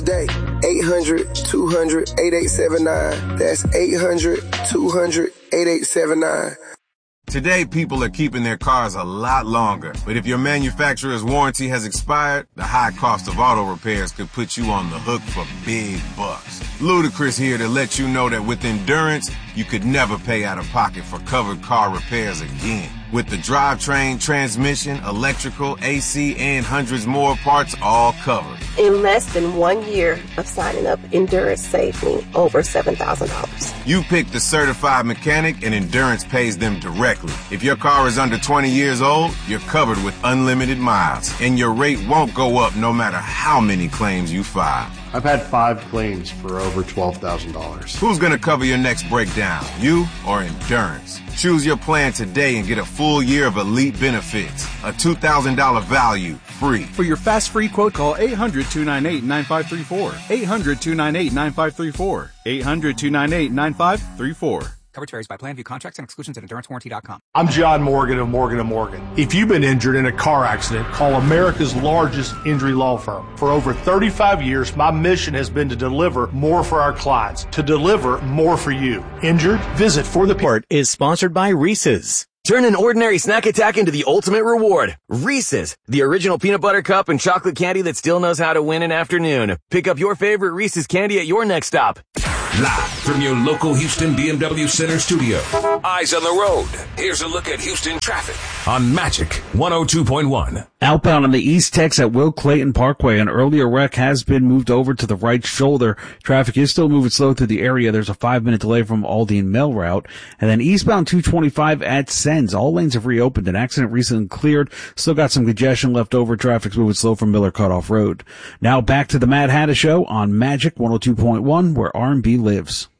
Day 800-200-8879. That's 800-200-8879. Today, people are keeping their cars a lot longer. But if your manufacturer's warranty has expired, the high cost of auto repairs could put you on the hook for big bucks. Ludacris here to let you know that with Endurance, you could never pay out of pocket for covered car repairs again. With the drivetrain, transmission, electrical, AC, and hundreds more parts all covered. In less than 1 year of signing up, Endurance saved me over $7,000. You pick the certified mechanic and Endurance pays them directly. If your car is under 20 years old, you're covered with unlimited miles. And your rate won't go up no matter how many claims you file. I've had 5 claims for over $12,000. Who's going to cover your next breakdown, you or Endurance? Choose your plan today and get a full year of elite benefits. A $2,000 value, free. For your fast free quote, call 800-298-9534. 800-298-9534. 800-298-9534. Coverage varies by plan. View contracts and exclusions at EnduranceWarranty.com. I'm John Morgan of Morgan & Morgan. If you've been injured in a car accident, call America's largest injury law firm. For over 35 years, my mission has been to deliver more for our clients, to deliver more for you. Injured? Visit For the Report is sponsored by Reese's. Turn an ordinary snack attack into the ultimate reward. Reese's, the original peanut butter cup and chocolate candy that still knows how to win an afternoon. Pick up your favorite Reese's candy at your next stop. Live from your local Houston BMW Center studio. Eyes on the road. Here's a look at Houston traffic on Magic 102.1. Outbound on the East Tex at Will Clayton Parkway, an earlier wreck has been moved over to the right shoulder. Traffic is still moving slow through the area. There's a 5-minute delay from Aldine Mill Route. And then eastbound 225 at Sens. All lanes have reopened. An accident recently cleared. Still got some congestion left over. Traffic's moving slow from Miller Cutoff Road. Now back to the Mad Hatter Show on Magic 102.1, where R&B lives.